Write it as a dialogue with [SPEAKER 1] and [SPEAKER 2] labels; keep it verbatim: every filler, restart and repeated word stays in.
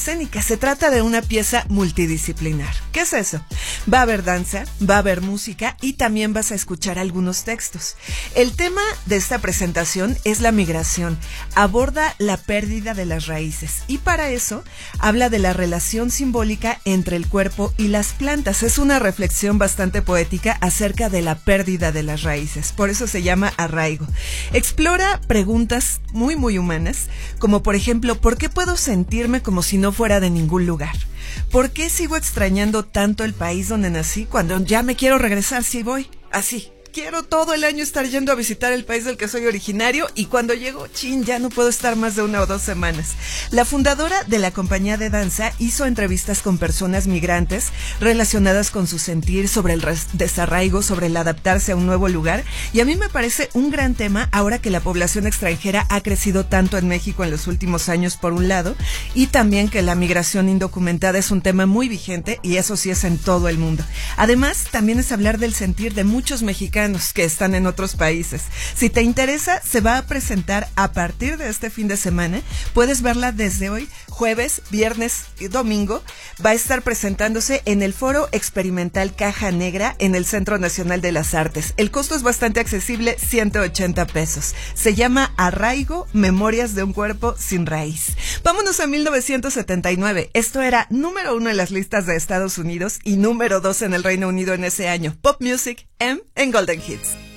[SPEAKER 1] escénica. Se trata de una pieza multidisciplinar. ¿Qué es eso? Va a haber danza, va a haber música y también vas a escuchar algunos textos. El tema de esta presentación es la migración. Aborda la pérdida de las raíces y para eso habla de la relación simbólica entre el cuerpo y las plantas. Es una reflexión bastante poética acerca de la pérdida de las raíces. Por eso se llama Arraigo. Explora preguntas muy muy humanas, como por ejemplo, ¿por qué puedo sentirme como si no fuera de ningún lugar? ¿Por qué sigo extrañando tanto el país donde nací cuando ya me quiero regresar si voy así? Quiero todo el año estar yendo a visitar el país del que soy originario y cuando llego, chin, ya no puedo estar más de una o dos semanas. La fundadora de la compañía de danza hizo entrevistas con personas migrantes relacionadas con su sentir sobre el desarraigo, sobre el adaptarse a un nuevo lugar y a mí me parece un gran tema ahora que la población extranjera ha crecido tanto en México en los últimos años por un lado y también que la migración indocumentada es un tema muy vigente y eso sí es en todo el mundo. Además, también es hablar del sentir de muchos mexicanos que están en otros países. Si te interesa, se va a presentar a partir de este fin de semana. Puedes verla desde hoy, jueves, viernes y domingo. Va a estar presentándose en el Foro Experimental Caja Negra en el Centro Nacional de las Artes. El costo es bastante accesible, ciento ochenta pesos. Se llama Arraigo, Memorias de un Cuerpo Sin Raíz. Vámonos a mil novecientos setenta y nueve. Esto era número uno en las listas de Estados Unidos y número dos en el Reino Unido en ese año. Pop Music M en Golden Hits.